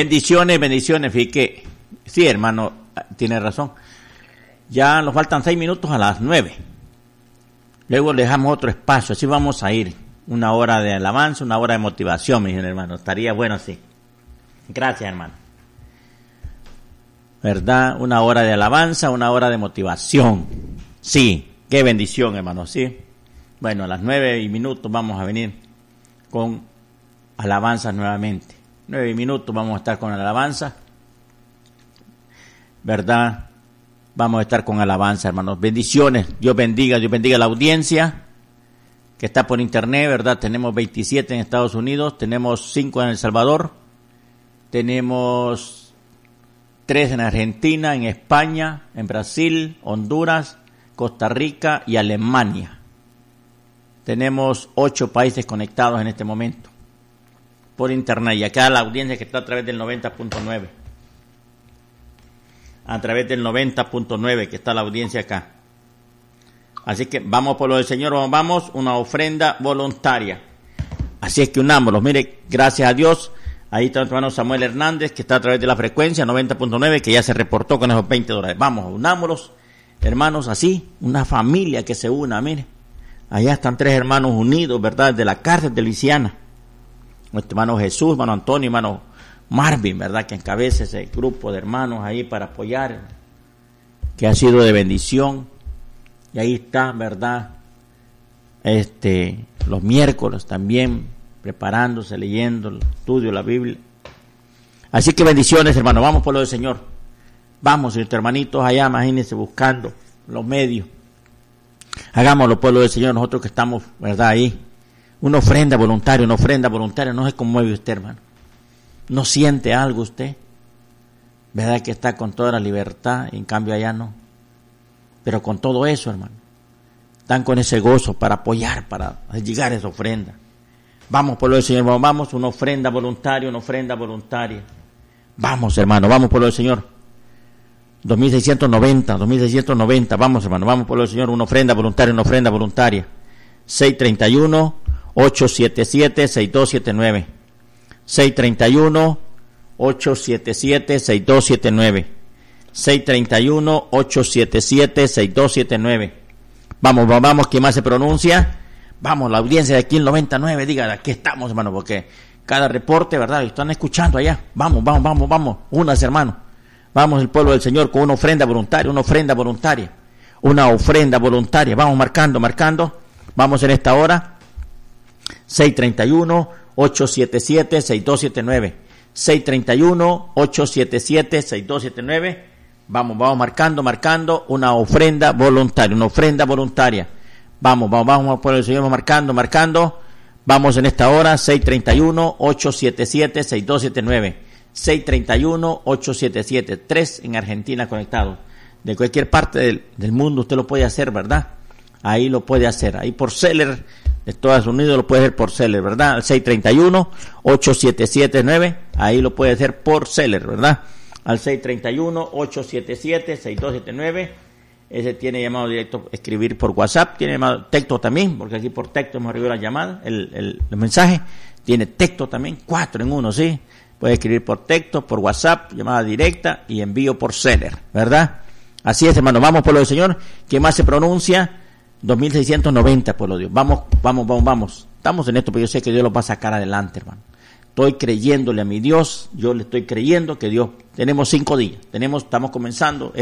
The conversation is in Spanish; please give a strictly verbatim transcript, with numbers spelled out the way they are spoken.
Bendiciones, bendiciones. Fíjate que, sí, hermano, tiene razón. Ya nos faltan seis minutos a las nueve. Luego le dejamos otro espacio. Así vamos a ir. Una hora de alabanza, una hora de motivación, mi hermano. Estaría bueno así. Gracias, hermano. ¿Verdad? Una hora de alabanza, una hora de motivación. Sí, qué bendición, hermano. Sí. Bueno, a las nueve minutos vamos a venir con alabanza nuevamente. Nueve minutos vamos a estar con alabanza. ¿Verdad? Vamos a estar con alabanza, hermanos. Bendiciones. Dios bendiga, Dios bendiga a la audiencia que está por internet, ¿verdad? Tenemos veintisiete en Estados Unidos, tenemos cinco en El Salvador, tenemos tres en Argentina, en España, en Brasil, Honduras, Costa Rica y Alemania. Tenemos ocho países conectados en este momento por internet. Y acá la audiencia que está a través del noventa punto nueve. A través del noventa punto nueve que está la audiencia acá. Así que vamos por lo del Señor, vamos, vamos, una ofrenda voluntaria. Así es que unámoslos. Mire, gracias a Dios, ahí está nuestro hermano Samuel Hernández, que está a través de la frecuencia noventa punto nueve, que ya se reportó con esos veinte dólares. Vamos, unámoslos, hermanos, así, una familia que se una, mire. Allá están tres hermanos unidos, ¿verdad? De la cárcel de Luisiana. Nuestro hermano Jesús, hermano Antonio, hermano Marvin, ¿verdad? Que encabeza ese grupo de hermanos ahí para apoyar, que ha sido de bendición. Y ahí está, ¿verdad? Este, los miércoles también, preparándose, leyendo el estudio de la Biblia. Así que bendiciones, hermanos. Vamos por lo del Señor. Vamos, nuestros hermanitos allá, imagínense, buscando los medios. Hagámoslo por lo del Señor, nosotros que estamos, ¿verdad? Ahí. Una ofrenda voluntaria, una ofrenda voluntaria. No se conmueve usted, hermano. No siente algo usted. ¿Verdad que está con toda la libertad? Y en cambio allá no. Pero con todo eso, hermano, están con ese gozo para apoyar, para llegar a esa ofrenda. Vamos por lo del Señor, vamos, una ofrenda voluntaria, una ofrenda voluntaria. Vamos, hermano, vamos por lo del Señor. dos mil seiscientos noventa, dos mil seiscientos noventa, vamos, hermano, vamos por lo del Señor, una ofrenda voluntaria, una ofrenda voluntaria. seis tres uno, ocho siete siete, seis dos siete nueve. seis tres uno, ocho siete siete, seis dos siete nueve. seis tres uno, ocho siete siete, seis dos siete nueve. Vamos, vamos, vamos, ¿quién más se pronuncia? Vamos, la audiencia de aquí en noventa y nueve, diga, aquí estamos, hermano, porque cada reporte, ¿verdad? Están escuchando allá. Vamos, vamos, vamos, vamos, unas, hermano. Vamos, el pueblo del Señor, con una ofrenda voluntaria, una ofrenda voluntaria, una ofrenda voluntaria. Vamos marcando, marcando. Vamos en esta hora. seis tres uno, ocho siete siete, seis dos siete nueve. seis tres uno, ocho siete siete, seis dos siete nueve. Vamos, vamos marcando, marcando una ofrenda voluntaria, una ofrenda voluntaria. Vamos, vamos, vamos por el Señor, marcando, marcando. Vamos en esta hora, seis tres uno, ocho siete siete, seis dos siete nueve. seis tres uno, ocho siete siete, tres en Argentina conectados. De cualquier parte del, del mundo usted lo puede hacer, ¿verdad? Ahí lo puede hacer. Ahí por Seller, de Estados Unidos lo puede hacer por Seller, ¿verdad? Al seis tres uno, ocho siete siete nueve, ahí lo puede hacer por Seller, ¿verdad? Al seis tres uno, ocho siete siete, seis dos siete nueve. Ese tiene llamado directo, escribir por WhatsApp, tiene llamado texto también, porque aquí por texto hemos recibido la llamada, el, el, el mensaje, tiene texto también, cuatro en uno, ¿sí? Puede escribir por texto, por WhatsApp, llamada directa y envío por Seller, ¿verdad? Así es, hermano, vamos por lo del Señor. ¿Quién más se pronuncia? dos mil seiscientos noventa, por lo de Dios. Vamos, vamos, vamos, vamos. Estamos en esto, pero yo sé que Dios los va a sacar adelante, hermano. Estoy creyéndole a mi Dios, yo le estoy creyendo que Dios, tenemos cinco días, tenemos, estamos comenzando